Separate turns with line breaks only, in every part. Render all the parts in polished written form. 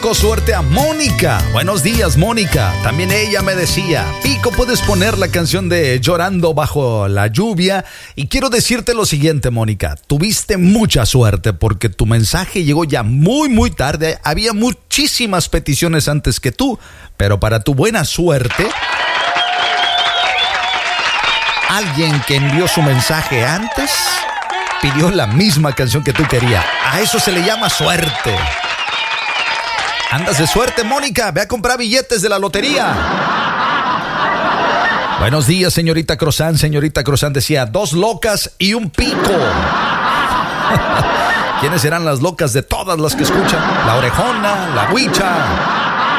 tocó suerte a Mónica. Buenos días, Mónica. También ella me decía: Pico, ¿puedes poner la canción de Llorando bajo la lluvia? Y quiero decirte lo siguiente, Mónica. Tuviste mucha suerte porque tu mensaje llegó ya muy tarde. Había muchísimas peticiones antes que tú, pero para tu buena suerte, alguien que envió su mensaje antes pidió la misma canción que tú querías. A eso se le llama suerte. ¿Andas de suerte, Mónica? Ve a comprar billetes de la lotería. Buenos días, señorita Croissant. Señorita Croissant decía: 2 locas y un pico. ¿Quiénes serán las locas de todas las que escuchan? La orejona, la huicha.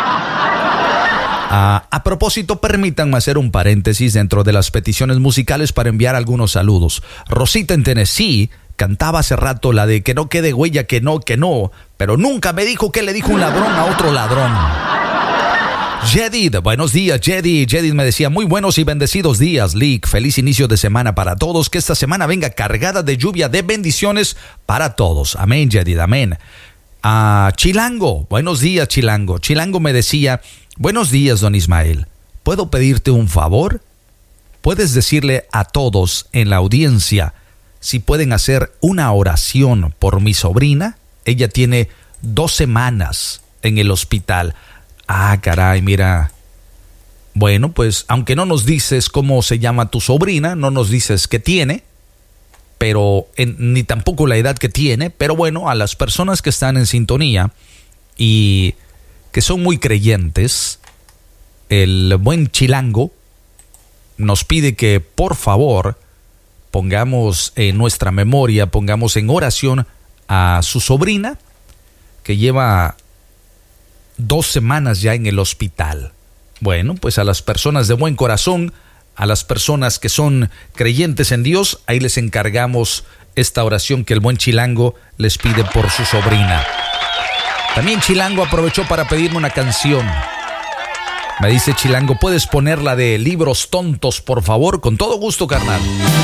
A propósito, permítanme hacer un paréntesis dentro de las peticiones musicales para enviar algunos saludos. Rosita en Tennessee cantaba hace rato la de que no quede huella, que no, pero nunca me dijo que le dijo un ladrón a otro ladrón. Jedid, buenos días, Jedid. Jedid me decía: muy buenos y bendecidos días, Lick. Feliz inicio de semana para todos. Que esta semana venga cargada de lluvia, de bendiciones para todos. Amén, Jedid, amén. Chilango, buenos días, Chilango. Chilango me decía: buenos días, don Ismael. ¿Puedo pedirte un favor? ¿Puedes decirle a todos en la audiencia si pueden hacer una oración por mi sobrina? Ella tiene 2 semanas en el hospital. Caray, mira. Bueno, pues aunque no nos dices cómo se llama tu sobrina, no nos dices qué tiene, pero ni tampoco la edad que tiene, pero bueno, a las personas que están en sintonía y que son muy creyentes, el buen Chilango nos pide que por favor pongamos en nuestra memoria, pongamos en oración a su sobrina que lleva 2 semanas ya en el hospital. Bueno, pues a las personas de buen corazón, a las personas que son creyentes en Dios, ahí les encargamos esta oración que el buen Chilango les pide por su sobrina. También Chilango aprovechó para pedirme una canción. Me dice Chilango: ¿puedes poner la de Libros Tontos, por favor? Con todo gusto, carnal.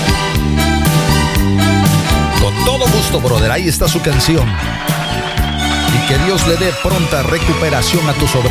Con todo gusto, brother. Ahí está su canción. Y que Dios le dé pronta recuperación a tu sobrina.